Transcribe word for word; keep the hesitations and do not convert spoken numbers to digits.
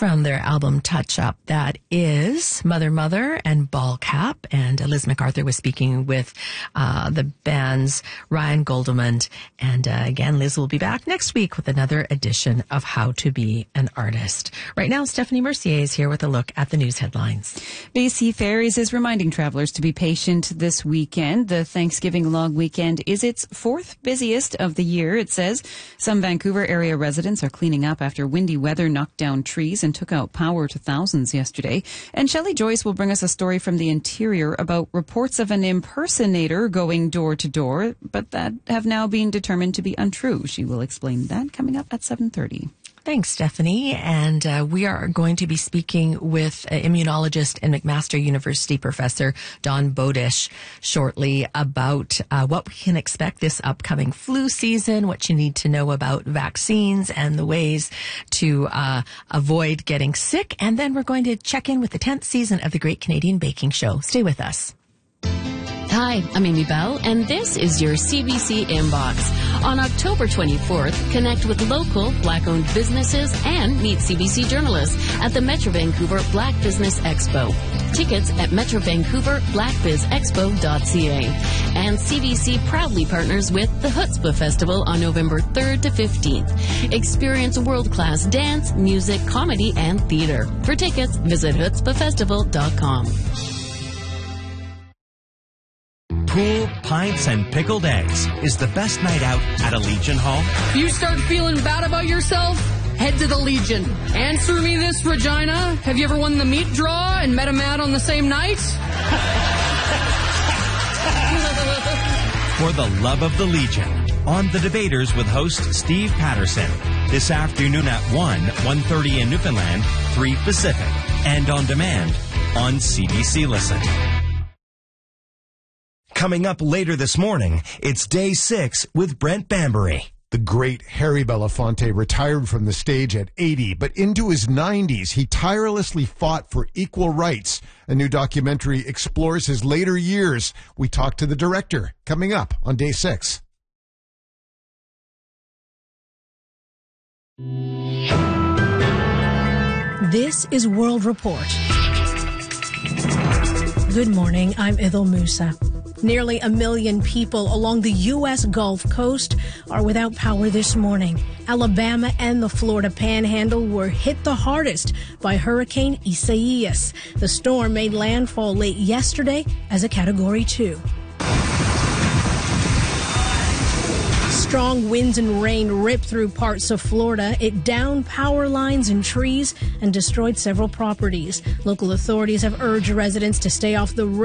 from their album Touch Up. That is Mother Mother and Ball Cap. And Liz MacArthur was speaking with uh, the band's Ryan Goldemund. And uh, again, Liz will be back next week with another edition of How to Be an Artist. Right now, Stephanie Mercier is here with a look at the news headlines. B C Ferries is reminding travelers to be patient this weekend. The Thanksgiving long weekend is its fourth busiest of the year, it says. Some Vancouver area residents are cleaning up after windy weather knocked down trees and took out power to thousands yesterday. And Shelley Joyce will bring us a story from the interior about reports of an impersonator going door to door, but that have now been determined to be untrue. She will explain that coming up at seven thirty. Thanks, Stephanie. And uh, we are going to be speaking with uh, immunologist and McMaster University professor Don Bodish shortly about uh, what we can expect this upcoming flu season, what you need to know about vaccines and the ways to uh, avoid getting sick. And then we're going to check in with the tenth season of the Great Canadian Baking Show. Stay with us. Hi, I'm Amy Bell, and this is your C B C Inbox. On October twenty-fourth, connect with local Black-owned businesses and meet C B C journalists at the Metro Vancouver Black Business Expo. Tickets at metro vancouver black biz expo dot c a. And C B C proudly partners with the Chutzpah Festival on November third to fifteenth. Experience world-class dance, music, comedy, and theater. For tickets, visit chutzpah festival dot com. Pool, pints, and pickled eggs is the best night out at a Legion Hall. You start feeling bad about yourself? Head to the Legion. Answer me this, Regina. Have you ever won the meat draw and met a man on the same night? For the love of the Legion, on The Debaters with host Steve Patterson. This afternoon at one, one thirty in Newfoundland, three Pacific. And on demand on C B C Listen. Coming up later this morning, it's Day six with Brent Bambury. The great Harry Belafonte retired from the stage at eighty, but into his nineties, he tirelessly fought for equal rights. A new documentary explores his later years. We talk to the director, coming up on Day six. This is World Report. Good morning, I'm Idil Musa. Nearly a million people along the U S Gulf Coast are without power this morning. Alabama and the Florida Panhandle were hit the hardest by Hurricane Isaias. The storm made landfall late yesterday as a Category two. Strong winds and rain ripped through parts of Florida. It downed power lines and trees and destroyed several properties. Local authorities have urged residents to stay off the road.